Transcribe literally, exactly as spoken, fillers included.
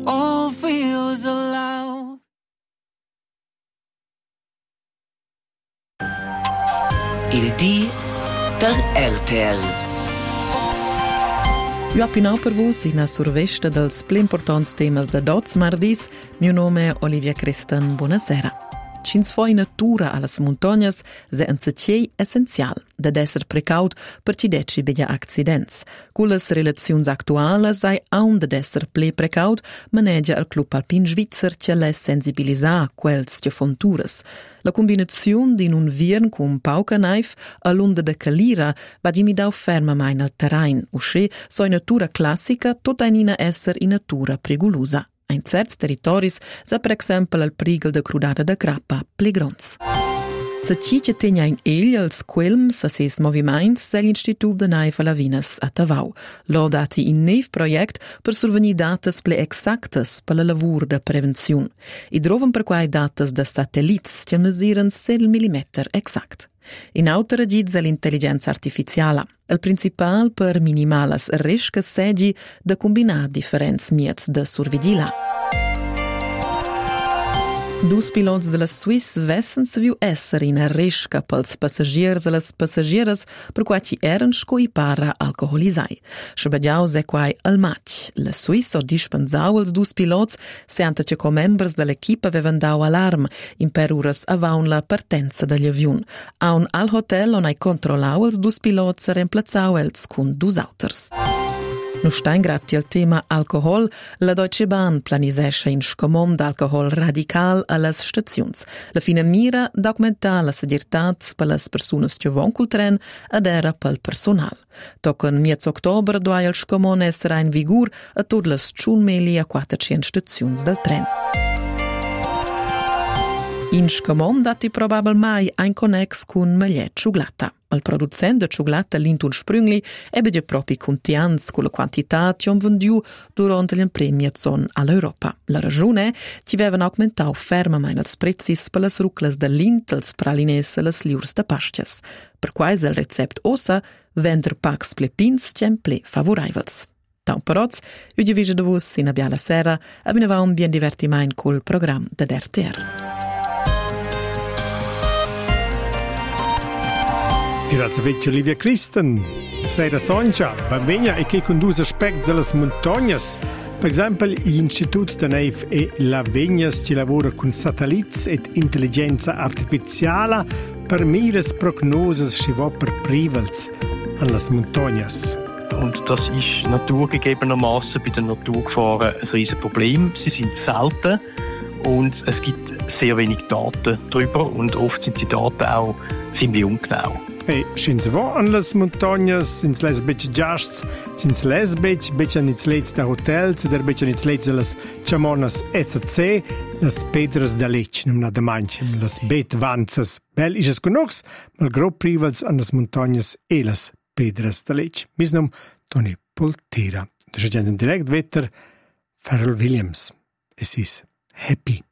all feels allowed. Il D der R T L. Io appinau per vos in a survesta dels pli importants temas da dots mardis. Mio nome è Olivia Crestan. Buonasera. Cins foi natura allas montagnas se un zacei essenzial da esser precaut per ci deci beglia accidents. Cullas relaziuns actualas ai aun da esser ple precaut manegia al Club Alpin Svizzer ce les sensibilisà quels de fonturas. La combinazione di un viern con pauca naif a l'onda de calira va di mi dau ferma mai nel terrain, usce soi natura classica tot ainina esser in natura pregulusa. In certs territoris, sa per exempel al prigel de crudada de grappa plegrons. Se ci che tegna in egli als quelms a ses moviments se l'Institut de Naifa Lavinas a Tavau. Lo dati in neif project per survenir datas ple exactas per la lavur de prevenziun. I droven per quai datas de satellits che mesiren sel millimeter exact. In autora giz l'intelligenza artificiala, il principal per minimalas riscas segi de combinar differents miets de survigila. Dus pilots de la Swiss vessen se viu esser in a risca pels passagiers e las passagieras per qua ci eren sco i para alcoholisai. Schabagiau se quai al match. La Swiss ho dispensau els dus pilots seanta che co members de l'equipa avevan dau alarm in per uras avaun la partenza degli aviun. Aun al hotel on ai controllau els dus pilots e reemplazau els cun dus auters. Nu stein gratti al tema alcohol, la Deutsche Bahn planisesce in scomom d'alcohol radical a las staziuns. La fina mira d'augmentar la seguirtat per las persunas che von cul tren ed era pel personal. Tocan miez october doai al scomon essere in vigur a tot las ciunmeli a quattrocento staziuns del tren. In scomom dati probabil mai ein connex cun magliet ciuglata. Il producent de ciuglata Linton Sprüngli ebbe già propri contians con la quantità che han vendiu durante l'impremiazione all'Europa. La ragione ci avevano augmentato fermamente els prezis per las ruclas de lint, els pralines e las liurs de pasties. Per quais il recept ossa vender pacs ple pins cem ple favorevels. Tau paroz, io divise de vos in abia la sera, abinava un bien divertiment col program de R T R. Grazie a Olivia Crestan. Sera Sonja, Bambegna e che conduce aspecti delle montagne. Per esempio, l'Istituto de Neif e Lavegnas ci lavora con satelliti e intelligenza artificiale per mires prognoses che va per privels alle montagne. Und das ist naturgegebenermaßen bei den Naturgefahren ein riesen Problem. Sie sind selten und es gibt sehr wenig Daten darüber und oft sind die Daten auch ziemlich ungenau. E scins vo an las montagnas, sins les bec giasts, sins les bec, bec an its leits da hotels, der bec an its leits de las chamonas E C C, las pedras da lech, nem na da manchem, las bet vanzas. Bel is es conox, mal grob privals an las montagnas e las pedras da lech. Mis nom Tony Poltera. Dus agent in direct wetter, Pharrell Williams. Es is happy.